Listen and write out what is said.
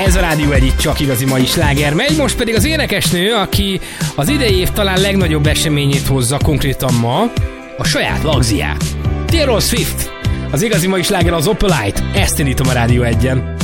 Ez a Rádió Egy, csak igazi mai sláger megy, most pedig az énekesnő, aki az idei év talán legnagyobb eseményét hozza konkrétan ma, a saját lagziát. Taylor Swift, az igazi mai sláger az Opalite, ezt indítom a Rádió Egyen.